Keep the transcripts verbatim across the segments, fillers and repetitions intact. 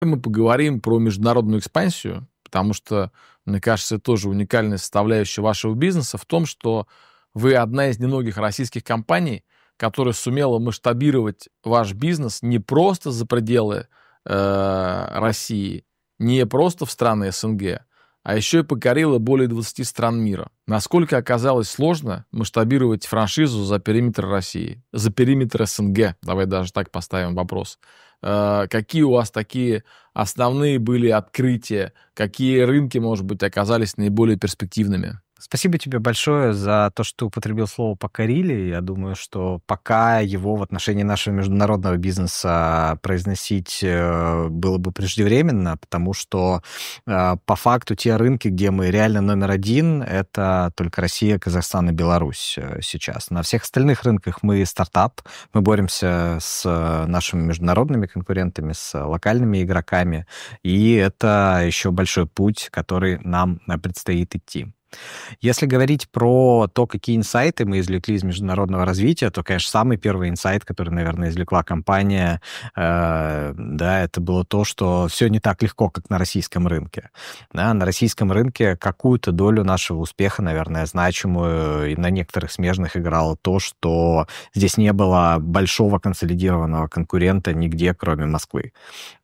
Мы поговорим про международную экспансию, потому что, мне кажется, тоже уникальная составляющая вашего бизнеса в том, что вы одна из немногих российских компаний, которая сумела масштабировать ваш бизнес не просто за пределы э, России, не просто в страны СНГ, а еще и покорила более двадцати стран мира. Насколько оказалось сложно масштабировать франшизу за периметр России, за периметр СНГ? Давай даже так поставим вопрос. Э, какие у вас такие основные были открытия? Какие рынки, может быть, оказались наиболее перспективными? Спасибо тебе большое за то, что ты употребил слово «покорили». Я думаю, что пока его в отношении нашего международного бизнеса произносить э, было бы преждевременно, потому что э, по факту те рынки, где мы реально номер один, это только Россия, Казахстан и Беларусь э, сейчас. На всех остальных рынках мы стартап, мы боремся с нашими международными конкурентами, с локальными игроками, и это еще большой путь, который нам предстоит идти. Если говорить про то, какие инсайты мы извлекли из международного развития, то, конечно, самый первый инсайт, который, наверное, извлекла компания, э, да, это было то, что все не так легко, как на российском рынке. Да, на российском рынке какую-то долю нашего успеха, наверное, значимую, и на некоторых смежных играло то, что здесь не было большого консолидированного конкурента нигде, кроме Москвы.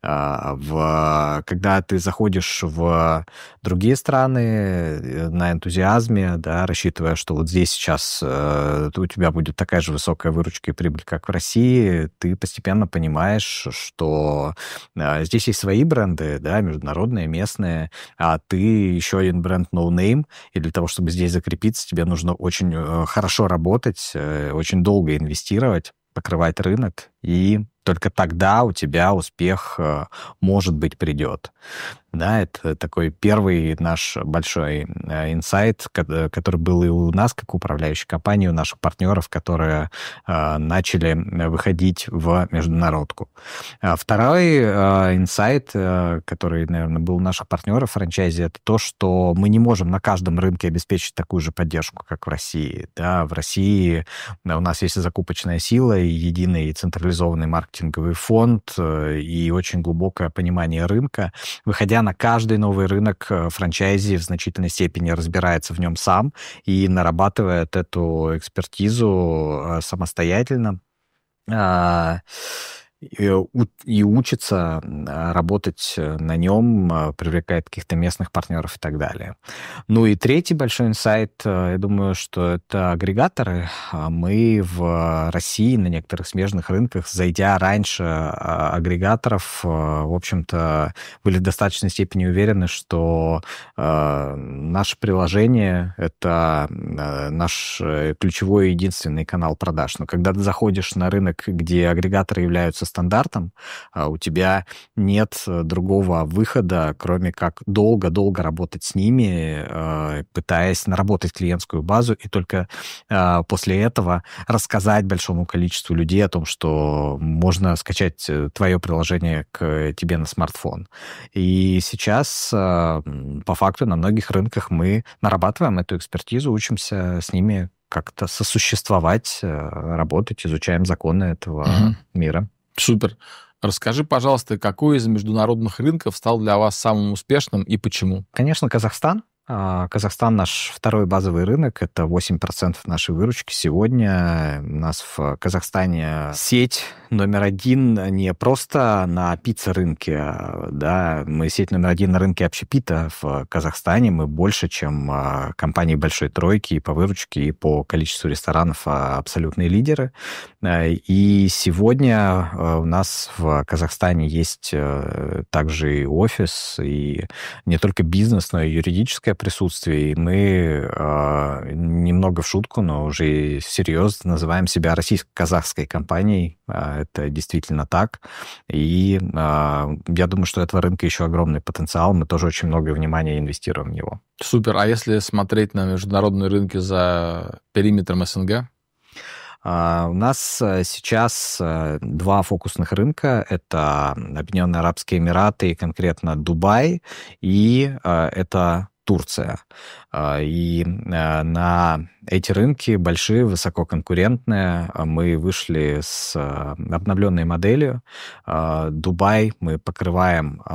Э, в, когда ты заходишь в другие страны на энтузиазме, да, рассчитывая, что вот здесь сейчас э, у тебя будет такая же высокая выручка и прибыль, как в России, ты постепенно понимаешь, что э, здесь есть свои бренды, да, международные, местные, а ты еще один бренд no name, и для того, чтобы здесь закрепиться, тебе нужно очень э, хорошо работать, э, очень долго инвестировать, покрывать рынок, и только тогда у тебя успех, э, может быть, придет. Да, это такой первый наш большой инсайт, который был и у нас, как у управляющей компании, у наших партнеров, которые э, начали выходить в международку. А второй э, инсайт, э, который, наверное, был у наших партнеров в франчайзе, это то, что мы не можем на каждом рынке обеспечить такую же поддержку, как в России. Да, в России у нас есть закупочная сила, и единый централизованный маркетинговый фонд, э, и очень глубокое понимание рынка. Выходя на каждый новый рынок, франчайзи в значительной степени разбирается в нем сам и нарабатывает эту экспертизу самостоятельно и учится работать на нем, привлекает каких-то местных партнеров и так далее. Ну и третий большой инсайт, я думаю, что это агрегаторы. Мы в России на некоторых смежных рынках, зайдя раньше агрегаторов, в общем-то, были в достаточной степени уверены, что наше приложение — это наш ключевой и единственный канал продаж. Но когда ты заходишь на рынок, где агрегаторы являются стандартом, у тебя нет другого выхода, кроме как долго-долго работать с ними, пытаясь наработать клиентскую базу, и только после этого рассказать большому количеству людей о том, что можно скачать твое приложение к тебе на смартфон. И сейчас, по факту, на многих рынках мы нарабатываем эту экспертизу, учимся с ними как-то сосуществовать, работать, изучаем законы этого угу. мира. Супер. Расскажи, пожалуйста, какой из международных рынков стал для вас самым успешным и почему? Конечно, Казахстан. Казахстан наш второй базовый рынок, это восемь процентов нашей выручки. Сегодня у нас в Казахстане сеть номер один не просто на пицца-рынке, да, мы сеть номер один на рынке общепита в Казахстане, мы больше, чем компании большой тройки и по выручке, и по количеству ресторанов абсолютные лидеры. И сегодня у нас в Казахстане есть также и офис, и не только бизнес, но и юридическое присутствие. И мы э, немного в шутку, но уже серьезно называем себя российско-казахской компанией. Э, это действительно так. И э, я думаю, что у этого рынка еще огромный потенциал. Мы тоже очень много внимания инвестируем в него. Супер. А если смотреть на международные рынки за периметром СНГ? Uh, у нас сейчас uh, два фокусных рынка. Это Объединенные Арабские Эмираты и конкретно Дубай, и uh, это Турция. И на эти рынки большие, высококонкурентные. Мы вышли с обновленной моделью. Дубай мы покрываем